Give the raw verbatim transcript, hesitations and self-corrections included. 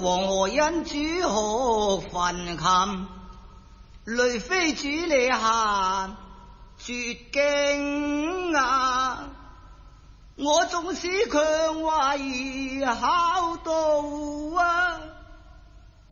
黃河因主學焚琴，雷飛主你下絕境啊！我縱使強為孝道啊！